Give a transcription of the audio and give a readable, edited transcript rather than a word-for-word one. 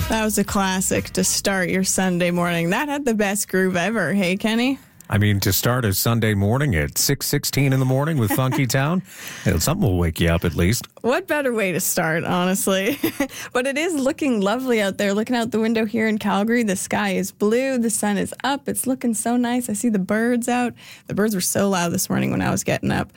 That was a classic to start your Sunday morning. That had the best groove ever. Hey, Kenny? I mean, to start a Sunday morning at 6:16 in the morning with Funky Town, something will wake you up at least. What better way to start, honestly? But it is looking lovely out there. Looking out the window here in Calgary, the sky is blue, the sun is up. It's looking so nice. I see the birds out. The birds were so loud this morning when I was getting up.